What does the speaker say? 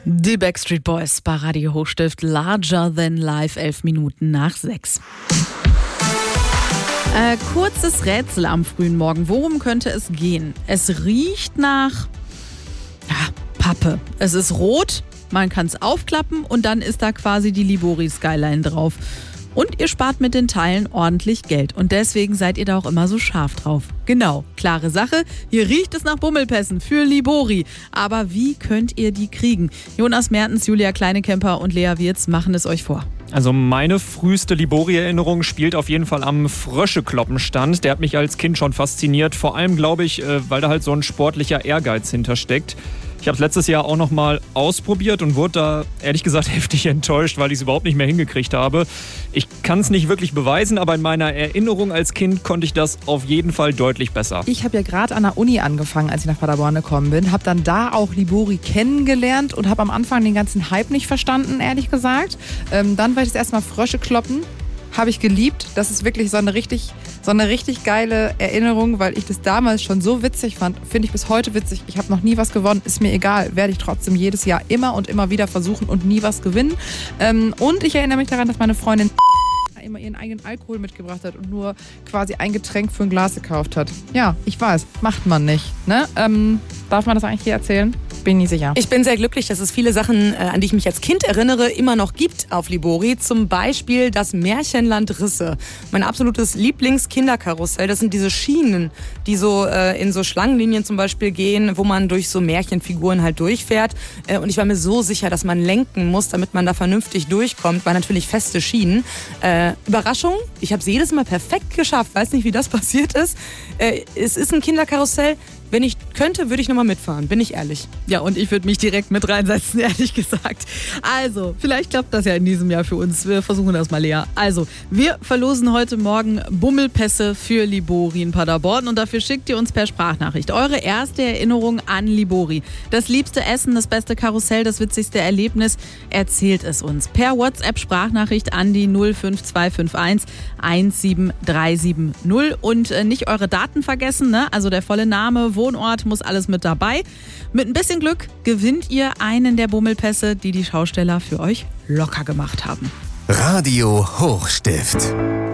Die Backstreet Boys bei Radio Hochstift, Larger Than Life, 11 Minuten nach 6. Kurzes Rätsel am frühen Morgen. Worum könnte es gehen? Es riecht nach Pappe. Es ist rot, man kann es aufklappen und dann ist da quasi die Libori Skyline drauf. Und ihr spart mit den Teilen ordentlich Geld. Und deswegen seid ihr da auch immer so scharf drauf. Genau, klare Sache. Hier riecht es nach Bummelpässen für Libori. Aber wie könnt ihr die kriegen? Jonas Mertens, Julia Kleinekemper und Lea Wirz machen es euch vor. Also meine früheste Libori-Erinnerung spielt auf jeden Fall am Fröschekloppenstand. Der hat mich als Kind schon fasziniert. Vor allem, glaube ich, weil da halt so ein sportlicher Ehrgeiz hintersteckt. Ich habe es letztes Jahr auch noch mal ausprobiert und wurde da ehrlich gesagt heftig enttäuscht, weil ich es überhaupt nicht mehr hingekriegt habe. Ich kann es nicht wirklich beweisen, aber in meiner Erinnerung als Kind konnte ich das auf jeden Fall deutlich besser. Ich habe ja gerade an der Uni angefangen, als ich nach Paderborn gekommen bin. Habe dann da auch Libori kennengelernt und habe am Anfang den ganzen Hype nicht verstanden, ehrlich gesagt. Dann war ich das erste Mal Frösche kloppen. Habe ich geliebt. Das ist wirklich so eine richtig geile Erinnerung, weil ich das damals schon so witzig fand. Finde ich bis heute witzig. Ich habe noch nie was gewonnen. Ist mir egal. Werde ich trotzdem jedes Jahr immer und immer wieder versuchen und nie was gewinnen. Und ich erinnere mich daran, dass meine Freundin immer ihren eigenen Alkohol mitgebracht hat und nur quasi ein Getränk für ein Glas gekauft hat. Ja, ich weiß. Macht man nicht. Ne? Darf man das eigentlich hier erzählen? Bin nicht sicher. Ich bin sehr glücklich, dass es viele Sachen, an die ich mich als Kind erinnere, immer noch gibt auf Libori. Zum Beispiel das Märchenland Risse. Mein absolutes Lieblingskinderkarussell. Das sind diese Schienen, die so in so Schlangenlinien zum Beispiel gehen, wo man durch so Märchenfiguren halt durchfährt. Und ich war mir so sicher, dass man lenken muss, damit man da vernünftig durchkommt. War natürlich feste Schienen. Überraschung, ich habe es jedes Mal perfekt geschafft. Weiß nicht, wie das passiert ist. Es ist ein Kinderkarussell. Wenn ich könnte, würde ich nochmal mitfahren, bin ich ehrlich. Ja, und ich würde mich direkt mit reinsetzen, ehrlich gesagt. Also, vielleicht klappt das ja in diesem Jahr für uns. Wir versuchen das mal, Lea. Also, wir verlosen heute Morgen Bummelpässe für Libori in Paderborn und dafür schickt ihr uns per Sprachnachricht eure erste Erinnerung an Libori. Das liebste Essen, das beste Karussell, das witzigste Erlebnis. Erzählt es uns per WhatsApp-Sprachnachricht an die 05251 17370 und nicht eure Daten vergessen, ne? Also der volle Name, Wohnort, muss alles mit dabei. Mit ein bisschen Glück gewinnt ihr einen der Bummelpässe, die die Schausteller für euch locker gemacht haben. Radio Hochstift.